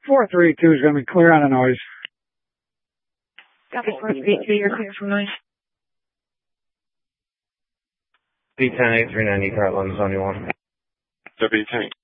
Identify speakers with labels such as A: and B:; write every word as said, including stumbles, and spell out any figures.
A: four three two is going to be clear on the noise.
B: Copy four three two, you're clear from noise.
C: B ten eight three ninety, Heartland, zone you one.
D: W ten.